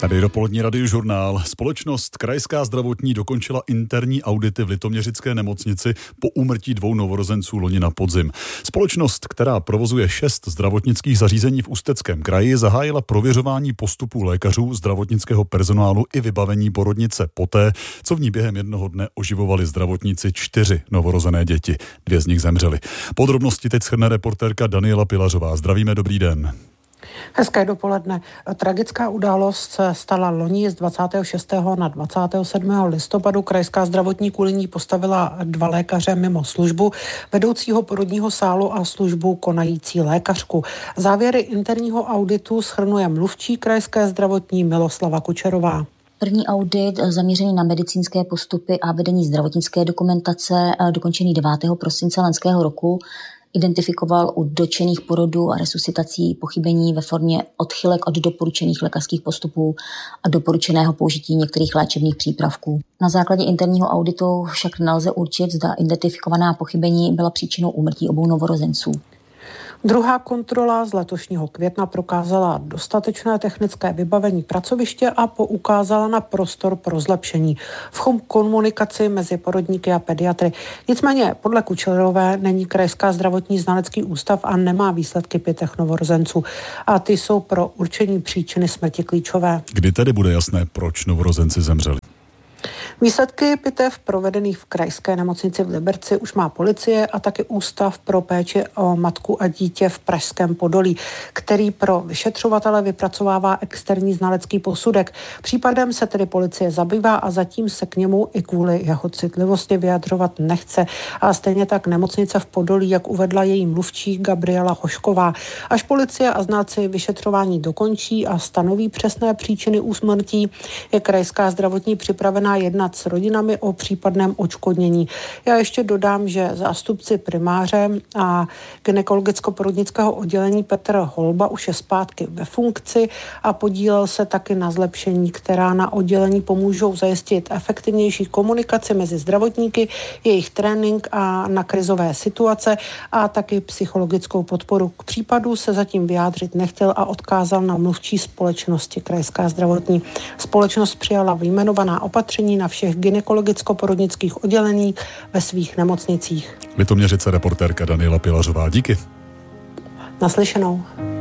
Tady dopolední radiožurnál. Společnost Krajská zdravotní dokončila interní audity v Litoměřické nemocnici po úmrtí 2 novorozenců loni na podzim. Společnost, která provozuje 6 zdravotnických zařízení v Ústeckém kraji, zahájila prověřování postupů lékařů, zdravotnického personálu i vybavení porodnice poté, co v ní během jednoho dne oživovali zdravotníci 4 novorozené děti. 2 z nich zemřely. Podrobnosti teď shrne reportérka Daniela Pilařová. Zdravíme, dobrý den. Hezké dopoledne. Tragická událost se stala loni z 26. na 27. listopadu. Krajská zdravotní kvůli ní postavila 2 lékaře mimo službu, vedoucího porodního sálu a službu konající lékařku. Závěry interního auditu shrnuje mluvčí Krajské zdravotní Miloslava Kučerová. První audit zaměřený na medicínské postupy a vedení zdravotnické dokumentace, dokončený 9. prosince loňského roku, identifikoval u dotčených porodů a resuscitací pochybení ve formě odchylek od doporučených lékařských postupů a doporučeného použití některých léčebných přípravků. Na základě interního auditu však nelze určit, zda identifikovaná pochybení byla příčinou úmrtí obou novorozenců. Druhá kontrola z letošního května prokázala dostatečné technické vybavení pracoviště a poukázala na prostor pro zlepšení v komunikaci mezi porodníky a pediatry. Nicméně podle Kučerové není Krajská zdravotní znalecký ústav a nemá výsledky 5 novorozenců. A ty jsou pro určení příčiny smrti klíčové. Kdy tedy bude jasné, proč novorozenci zemřeli? Výsledky pitev provedených v krajské nemocnici v Liberci už má policie a taky Ústav pro péči o matku a dítě v Pražském Podolí, který pro vyšetřovatele vypracovává externí znalecký posudek. Případem se tedy policie zabývá a zatím se k němu i kvůli jeho citlivosti vyjadřovat nechce. A stejně tak nemocnice v Podolí, jak uvedla její mluvčí Gabriela Hošková. Až policie a znalci vyšetřování dokončí a stanoví přesné příčiny úmrtí, je Krajská zdravotní připravená jednat s rodinami o případném odškodnění. Já ještě dodám, že zástupci primáře a gynekologicko-porodnického oddělení Petr Holba už je zpátky ve funkci a podílel se taky na zlepšení, která na oddělení pomůžou zajistit efektivnější komunikaci mezi zdravotníky, jejich trénink a na krizové situace a taky psychologickou podporu. K případu se zatím vyjádřit nechtěl a odkázal na mluvčí společnosti Krajská zdravotní. Společnost přijala vyjmenovaná opatření na všech gynekologicko-porodnických odděleních ve svých nemocnicích. Litoměřice reportérka Daniela Pilařová. Díky. Naslyšenou.